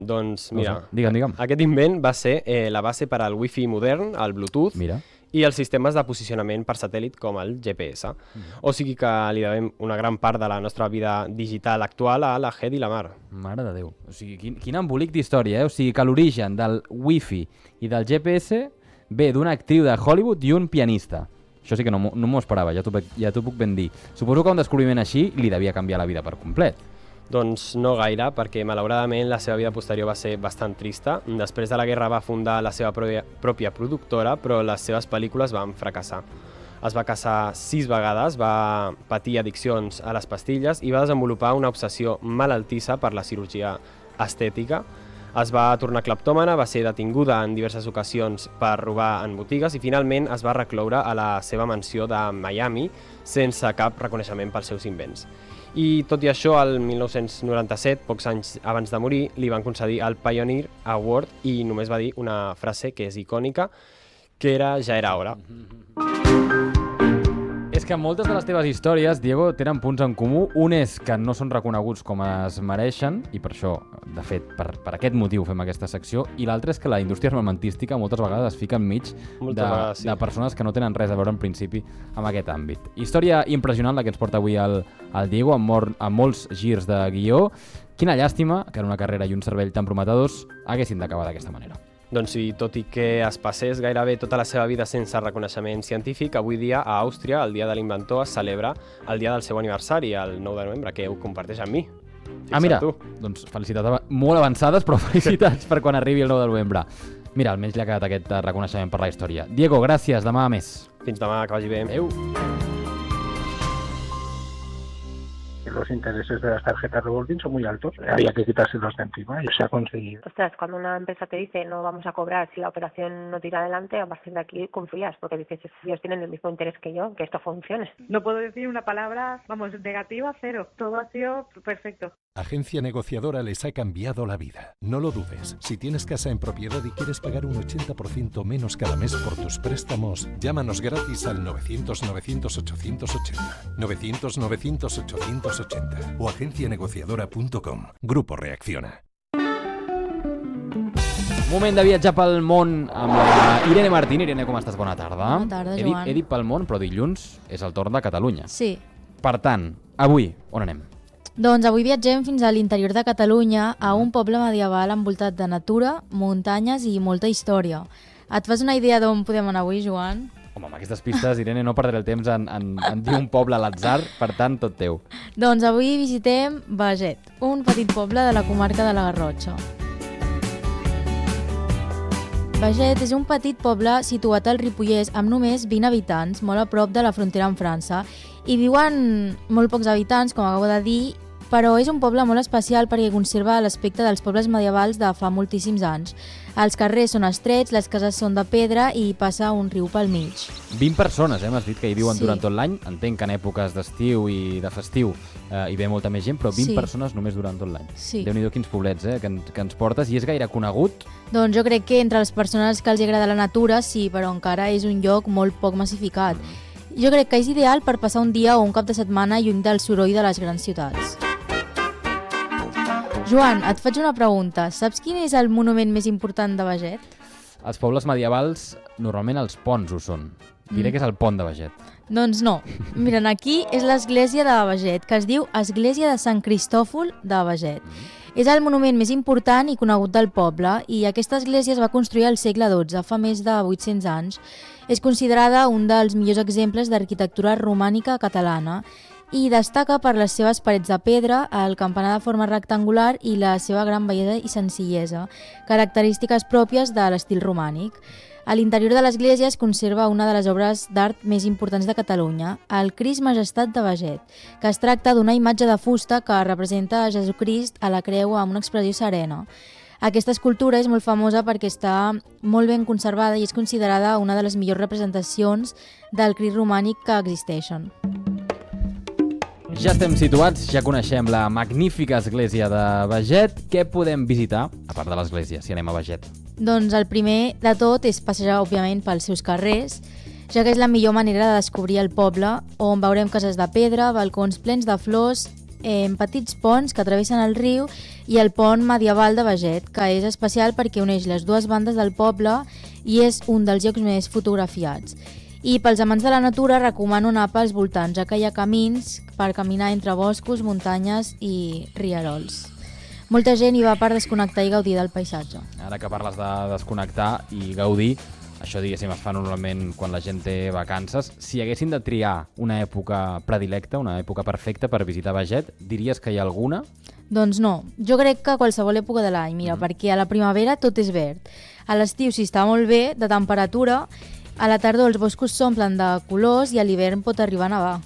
Doncs mira, Digue'm. aquest invent va ser la base per al Wi-Fi modern, el Bluetooth, i els sistemes de posicionament per satèl·lit com el GPS. O sigui que li devem una gran part de la nostra vida digital actual a la Ged i la Mar. Mare de Déu. O sigui, quin embolic d'història, O sigui que l'origen del Wi-Fi i del GPS ve d'una actriu de Hollywood i un pianista. Això sí que no m'ho esperava, ja t'ho puc ben dir. Suposo que un descobriment així li devia canviar la vida per complet. Doncs no gaire, perquè malauradament la seva vida posterior va ser bastant trista. Després de la guerra va fundar la seva pròpia productora, però les seves pel·lícules van fracassar. Es va casar 6 vegades, va patir addiccions a les pastilles i va desenvolupar una obsessió malaltissa per la cirurgia estètica. Es va tornar cleptòmana, va ser detinguda en diverses ocasions per robar en botigues i finalment es va recloure a la seva mansió de Miami sense cap reconeixement pels seus invents. I tot i això, el 1997, pocs anys abans de morir, li van concedir el Pioneer Award i només va dir una frase que és icònica, que era "ja era hora". És que moltes de les teves històries, Diego, tenen punts en comú. Un és que no són reconeguts com es mereixen, i per això, de fet, per aquest motiu fem aquesta secció, i l'altre és que la indústria armamentística moltes vegades es fica enmig de persones que no tenen res a veure en principi amb aquest àmbit. Història impressionant la que ens porta avui el Diego, amb molts girs de guió. Quina llàstima que en una carrera i un cervell tan prometedors haguessin d'acabar d'aquesta manera. Doncs sí, tot i que es passés gairebé tota la seva vida sense reconeixement científic, avui dia a Àustria, el Dia de l'Inventor, es celebra el dia del seu aniversari, el 9 de novembre, que ho comparteix amb mi. Mira, doncs felicitats molt avançades, però felicitats per quan arribi el 9 de novembre. Mira, almenys li ha quedat aquest reconeixement per la història. Diego, gràcies, demà a més. Fins demà, que vagi bé. Adéu. Los intereses de las tarjetas revolving son muy altos, había que quitárselos de encima y se ha conseguido. Ostras, cuando una empresa te dice no vamos a cobrar si la operación no tira adelante, a partir de aquí confías, porque dices, ellos tienen el mismo interés que yo, que esto funcione. No puedo decir una palabra, negativa, cero. Todo ha sido perfecto. Agencia Negociadora les ha cambiado la vida. No lo dudes. Si tienes casa en propiedad y quieres pagar un 80% menos cada mes por tus préstamos, llámanos gratis al 900-900-880, 900-900-880 o agencianegociadora.com. Grupo Reacciona. Moment de viatjar pel món amb la Irene Martín. Irene, com estàs? Bona tarda. Bona tarda, Joan. He dit pel món, però dilluns és el torn de Catalunya. Sí. Per tant, avui, on anem? Doncs avui viatgem fins a l'interior de Catalunya, a un poble medieval envoltat de natura, muntanyes i molta història. Et fas una idea d'on podem anar avui, Joan? Home, amb aquestes pistes, Irene, no perdré el temps en dir un poble a l'atzar, per tant, tot teu. Doncs avui visitem Beget, un petit poble de la comarca de la Garrotxa. Beget és un petit poble situat al Ripollès amb només 20 habitants, molt a prop de la frontera amb França, i viuen molt pocs habitants, com acabo de dir, però és un poble molt especial perquè conserva l'aspecte dels pobles medievals de fa moltíssims anys. Els carrers són estrets, les cases són de pedra i passa un riu pel mig. 20 persones, m'has dit, que hi viuen durant tot l'any. Entenc que en èpoques d'estiu i de festiu hi ve molta més gent, però 20 persones només durant tot l'any. Sí. Déu-n'hi-do quins poblets que ens portes. I és gaire conegut? Doncs jo crec que entre les persones que els agrada la natura sí, però encara és un lloc molt poc massificat. Jo crec que és ideal per passar un dia o un cap de setmana lluny del soroll de les grans ciutats. Joan, et faig una pregunta. Saps quin és el monument més important de Beget? Els pobles medievals, normalment els ponts ho són. Diré que és el pont de Beget. Doncs no. Miren, aquí és l'església de Beget, que es diu Església de Sant Cristòfol de Beget. És el monument més important i conegut del poble i aquesta església es va construir al segle XII, fa més de 800 anys. És considerada un dels millors exemples d'arquitectura romànica catalana i destaca per les seves parets de pedra, el campanar de forma rectangular i la seva gran bellesa i senzillesa, característiques pròpies de l'estil romànic. A l'interior de l'església es conserva una de les obres d'art més importants de Catalunya, el Crist Majestat de Beget, que es tracta d'una imatge de fusta que representa a Jesucrist a la creu amb una expressió serena. Aquesta escultura és molt famosa perquè està molt ben conservada i és considerada una de les millors representacions del Crist romànic que existeixen. Ja estem situats, ja coneixem la magnífica església de Beget. Què podem visitar, a part de l'església, si anem a Beget? Doncs el primer de tot és passejar, òbviament, pels seus carrers, ja que és la millor manera de descobrir el poble, on veurem cases de pedra, balcons plens de flors petits ponts que travessen el riu i el pont medieval de Beget, que és especial perquè uneix les dues bandes del poble i és un dels llocs més fotografiats. I pels amants de la natura recomano anar pels voltants, ja que hi ha camins per caminar entre boscos, muntanyes i rierols. Molta gent hi va per desconnectar i gaudir del paisatge. Ara que parles de desconnectar i gaudir, això, diguéssim, es fa normalment quan la gent té vacances. Si haguessin de triar una època predilecta, una època perfecta per visitar Beget, diries que hi ha alguna? Doncs no, jo crec que qualsevol època de l'any, mira, perquè a la primavera tot és verd. A l'estiu s'hi està molt bé, de temperatura, a la tardor els boscos s'omplen de colors i a l'hivern pot arribar a nevar.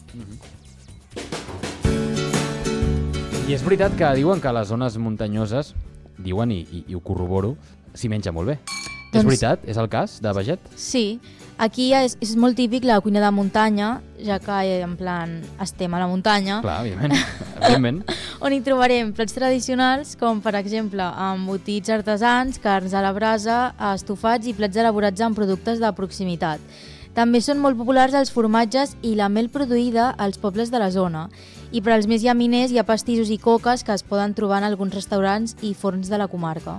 I és veritat que diuen que a les zones muntanyoses, diuen, i ho corroboro, s'hi menja molt bé. És veritat? És el cas de Beget? Sí, aquí és molt típic la cuina de muntanya, ja que en plan estem a la muntanya. Clar, evidentment. On hi trobarem plats tradicionals com per exemple embotits artesans, carns a la brasa, estofats i plats elaborats amb productes de proximitat. També són molt populars els formatges i la mel produïda als pobles de la zona. I per als més llaminers hi ha pastissos i coques que es poden trobar en alguns restaurants i forns de la comarca.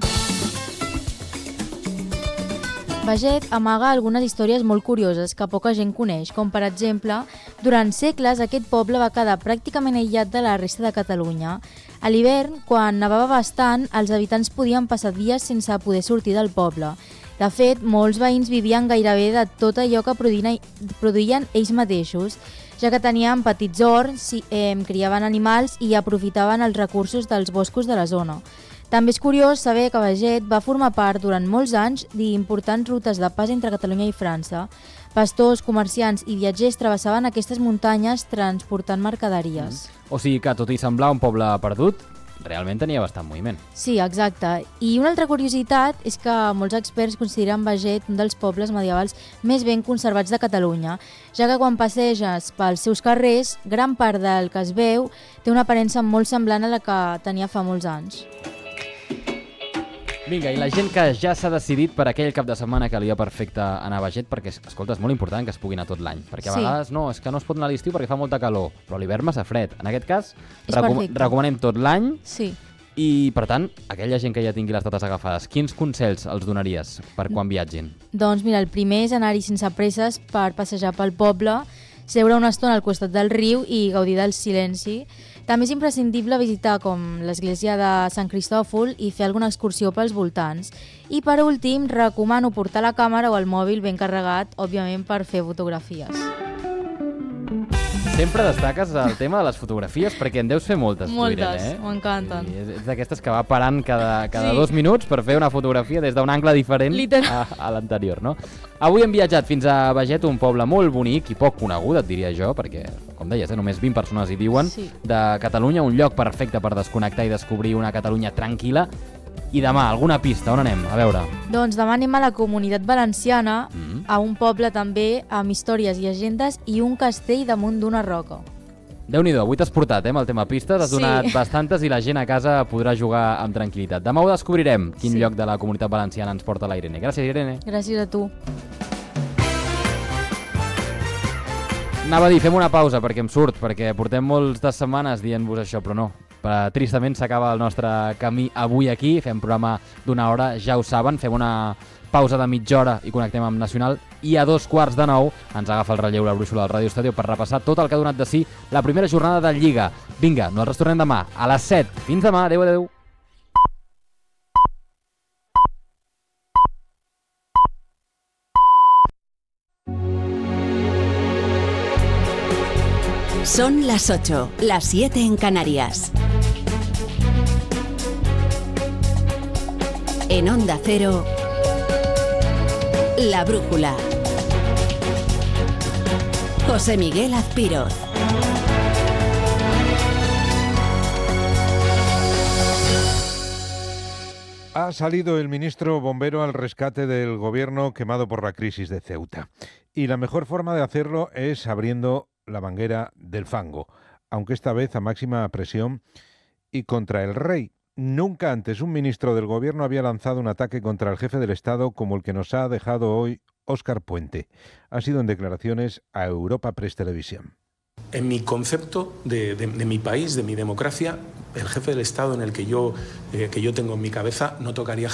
Beget amaga algunes històries molt curioses que poca gent coneix, com per exemple, durant segles aquest poble va quedar pràcticament aïllat de la resta de Catalunya. A l'hivern, quan nevava bastant, els habitants podien passar dies sense poder sortir del poble. De fet, molts veïns vivien gairebé de tot allò que produïen ells mateixos, ja que tenien petits horts, criaven animals i aprofitaven els recursos dels boscos de la zona. També és curiós saber que Beget va formar part durant molts anys d'importants rutes de pas entre Catalunya i França. Pastors, comerciants i viatgers travessaven aquestes muntanyes transportant mercaderies. O sigui que, tot i semblar un poble perdut, realment tenia bastant moviment. Sí, exacte. I una altra curiositat és que molts experts consideren Beget un dels pobles medievals més ben conservats de Catalunya, ja que quan passeges pels seus carrers, gran part del que es veu té una aparença molt semblant a la que tenia fa molts anys. Vinga, i la gent que ja s'ha decidit per aquell cap de setmana que li va perfecte anar a Beget, perquè, escolta, és molt important que es pugui anar tot l'any, perquè a vegades no, és que no es pot anar a l'estiu perquè fa molta calor, però a l'hivern massa fred. En aquest cas, recomanem tot l'any. Sí. I, per tant, aquella gent que ja tingui les dates agafades, quins consells els donaries per quan viatgin? Doncs mira, el primer és anar-hi sense presses per passejar pel poble, seure una estona al costat del riu i gaudir del silenci. També és imprescindible visitar com l'església de Sant Cristòfol i fer alguna excursió pels voltants. I per últim, recomano portar la càmera o el mòbil ben carregat, òbviament per fer fotografies. Sempre destaques el tema de les fotografies perquè en deus fer moltes, Moltes, m'encanten. És d'aquestes que va parant cada 2 minuts per fer una fotografia des d'un angle diferent a l'anterior, no? Avui hem viatjat fins a Beget, un poble molt bonic i poc conegut, et diria jo, perquè, com deies, només 20 persones hi viuen, de Catalunya, un lloc perfecte per desconnectar i descobrir una Catalunya tranquil·la. I demà, alguna pista, on anem? A veure. Doncs demà anem a la Comunitat Valenciana, a un poble també amb històries i agendes i un castell damunt d'una roca. Déu-n'hi-do, avui t'has portat, amb el tema pistes, has donat bastantes i la gent a casa podrà jugar amb tranquil·litat. Demà ho descobrirem, quin lloc de la Comunitat Valenciana ens porta la Irene. Gràcies, Irene. Gràcies a tu. Anava a dir, fem una pausa perquè em surt, perquè portem moltes setmanes dient-vos això, però no. Tristament s'acaba el nostre camí avui aquí, fem programa d'una hora, ja ho saben, fem una pausa de mitja hora i connectem amb Nacional i a 8:45 ens agafa el relleu la brúixola del Ràdio Estadio per repassar tot el que ha donat de si la primera jornada de Lliga. Vinga, nosaltres tornem demà a les 7. Fins demà, adeu, adeu. Son las 8, las 7 en Canarias. En Onda Cero, La Brújula. José Miguel Azpiroz. Ha salido el ministro bombero al rescate del gobierno quemado por la crisis de Ceuta. Y la mejor forma de hacerlo es abriendo la manguera del fango, aunque esta vez a máxima presión y contra el rey. Nunca antes un ministro del gobierno había lanzado un ataque contra el jefe del Estado como el que nos ha dejado hoy Óscar Puente. Ha sido en declaraciones a Europa Press Televisión. En mi concepto de mi país, de mi democracia, el jefe del Estado en el que yo tengo en mi cabeza no tocaría